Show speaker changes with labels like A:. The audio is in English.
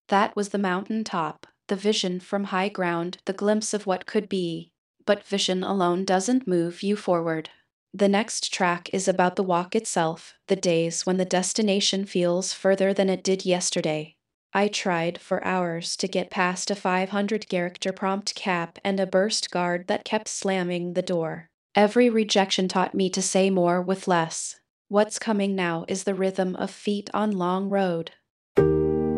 A: That was the mountain top, the vision from high ground, the glimpse of what could be. But vision alone doesn't move you forward. The next track is about the walk itself, the days when the destination feels further than it did yesterday. I tried for hours to get past a 500-character prompt cap and a burst guard that kept slamming the door. Every rejection taught me to say more with less. What's coming now is the rhythm of feet on long road.